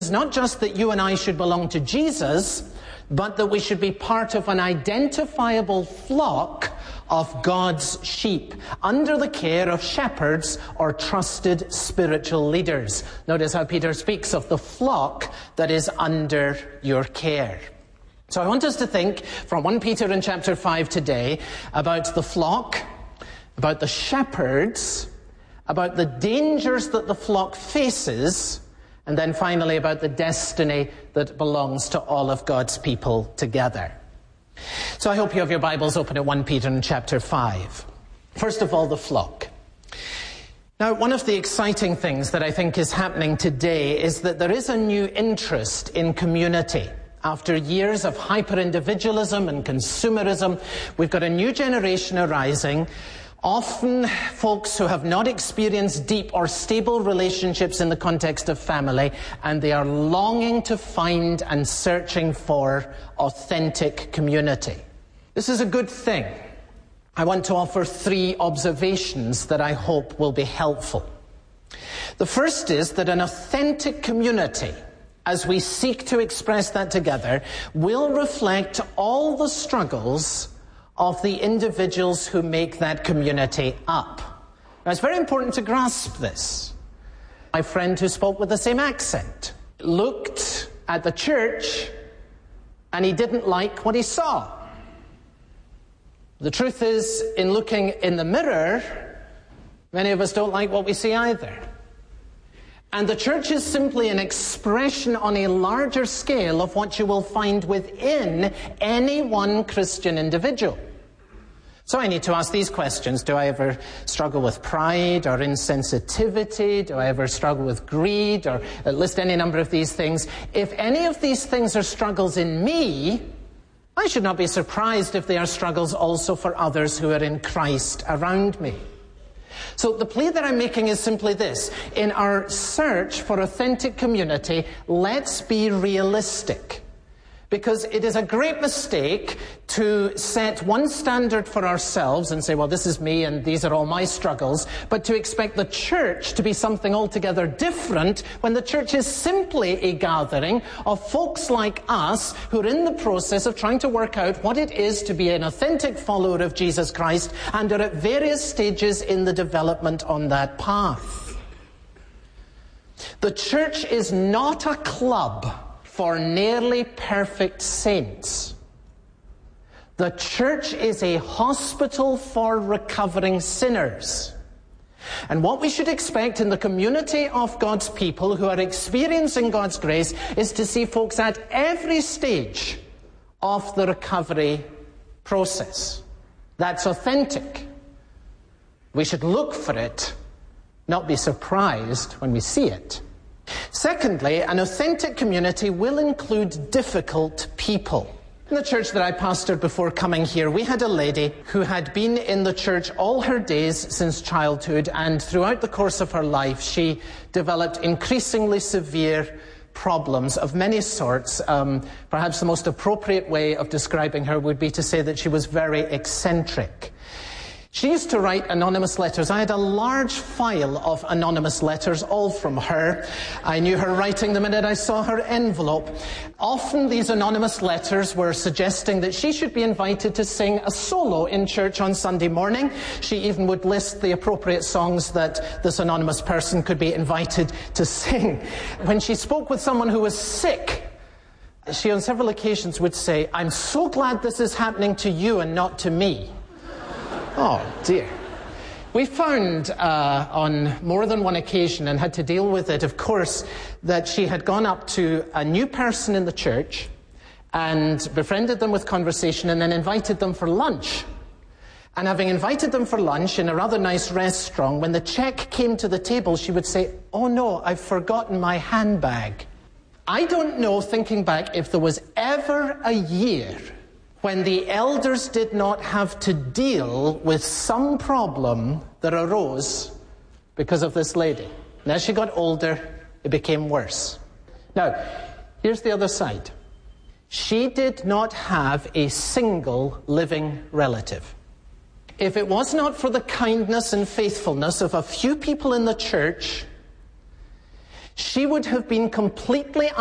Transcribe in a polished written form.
It's not just that you and I should belong to Jesus, but that we should be part of an identifiable flock of God's sheep under the care of shepherds or trusted spiritual leaders. Notice how Peter speaks of the flock that is under your care. So I want us to think from 1 Peter in chapter 5 today about the flock, about the shepherds, about the dangers that the flock faces, and then finally about the destiny that belongs to all of God's people together. So I hope you have your Bibles open at 1 Peter in chapter 5. First of all, the flock. Now, one of the exciting things that I think is happening today is that there is a new interest in community. After years of hyper-individualism and consumerism, we've got a new generation arising, often folks who have not experienced deep or stable relationships in the context of family, and they are longing to find and searching for authentic community. This is a good thing. I want to offer 3 observations that I hope will be helpful. The first is that an authentic community, as we seek to express that together, will reflect all the struggles of the individuals who make that community up. Now, it's very important to grasp this. My friend who spoke with the same accent looked at the church and he didn't like what he saw. The truth is, in looking in the mirror, many of us don't like what we see either. And the church is simply an expression on a larger scale of what you will find within any one Christian individual. So I need to ask these questions. Do I ever struggle with pride or insensitivity? Do I ever struggle with greed? Or list any number of these things. If any of these things are struggles in me, I should not be surprised if they are struggles also for others who are in Christ around me. So the plea that I'm making is simply this. In our search for authentic community, let's be realistic. Because it is a great mistake to set one standard for ourselves and say, well, this is me and these are all my struggles, but to expect the church to be something altogether different when the church is simply a gathering of folks like us who are in the process of trying to work out what it is to be an authentic follower of Jesus Christ and are at various stages in the development on that path. The church is not a club for nearly perfect saints. The church is a hospital for recovering sinners. And what we should expect in the community of God's people who are experiencing God's grace is to see folks at every stage of the recovery process. That's authentic. We should look for it, not be surprised when we see it. Secondly, an authentic community will include difficult people. In the church that I pastored before coming here, we had a lady who had been in the church all her days since childhood, and throughout the course of her life, she developed increasingly severe problems of many sorts. Perhaps the most appropriate way of describing her would be to say that she was very eccentric. She used to write anonymous letters. I had a large file of anonymous letters, all from her. I knew her writing the minute I saw her envelope. Often these anonymous letters were suggesting that she should be invited to sing a solo in church on Sunday morning. She even would list the appropriate songs that this anonymous person could be invited to sing. When she spoke with someone who was sick, she on several occasions would say, "I'm so glad this is happening to you and not to me." Oh, dear. We found on more than one occasion, and had to deal with it, of course, that she had gone up to a new person in the church and befriended them with conversation and then invited them for lunch. And having invited them for lunch in a rather nice restaurant, when the check came to the table, she would say, "Oh no, I've forgotten my handbag." I don't know, thinking back, if there was ever a year when the elders did not have to deal with some problem that arose because of this lady. And as she got older, it became worse. Now, here's the other side. She did not have a single living relative. If it was not for the kindness and faithfulness of a few people in the church, She would have been completely